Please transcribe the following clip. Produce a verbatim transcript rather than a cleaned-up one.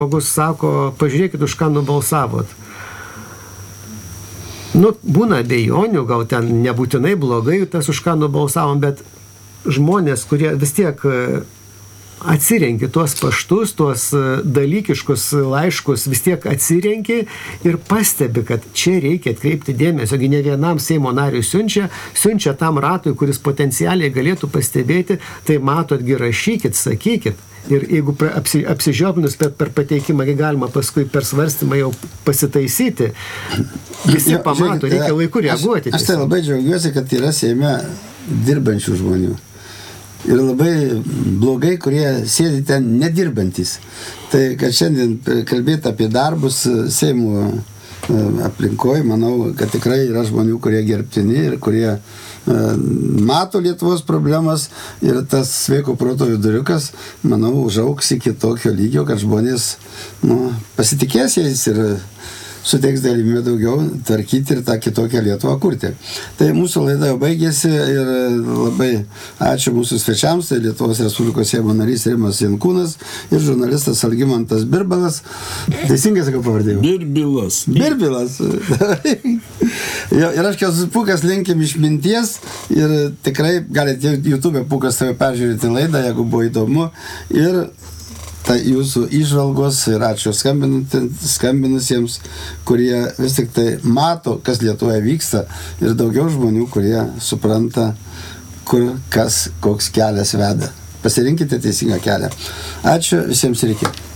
žmogus sako, pažiūrėkit, už ką nubalsavot. Nu, būna abejonių, gal ten nebūtinai blogai tas, už ką nubalsavom, bet žmonės, kurie vis tiek atsirenki tuos paštus, tuos dalykiškus laiškus, vis tiek atsirenki ir pastebi, kad čia reikia atkreipti dėmesio, gi ne vienam Seimo nariui siunčia, siunčia tam ratui, kuris potencialiai galėtų pastebėti, tai matotgi rašykit, sakykit. Ir jeigu apsi, apsižiopnus per, per pateikimą, galima paskui per svarstymą jau pasitaisyti, visi jo, pamato, žiūrėkit, reikia laiku reaguoti. Aš, aš tai labai džiaugiuosi, kad yra Seime dirbančių žmonių. Ir labai blogai, kurie sėdi ten nedirbantis. Tai, kad šiandien kalbėti apie darbus Seimo aplinkoje, manau, kad tikrai yra žmonių, kurie gerbtini ir kurie mato Lietuvos problemas ir tas sveiko proto viduriukas, manau, užaugs iki tokio lygio, kad žmonės nu, pasitikės jais ir suteiks galimybę daugiau tvarkyti ir tą kitokią Lietuvą kurti. Tai mūsų laida jau baigėsi ir labai ačiū mūsų svečiams, tai Lietuvos Respublikos Seimo narys Rimas Jankūnas ir žurnalistas Algimantas Birbilas. Teisingai sakau pavardėjau? Birbilas. Birbilas. Ir aš Kęstutis Pūkas linkim išminties ir tikrai galite YouTube Pūkas save peržiūrėti laidą, jeigu buvo įdomu. Ir tai jūsų įžvalgos ir ačiū skambinusiems, kurie vis tik tai mato, kas Lietuvoje vyksta ir daugiau žmonių, kurie supranta, kur kas, koks kelias veda. Pasirinkite teisingą kelią. Ačiū, visiems reikia.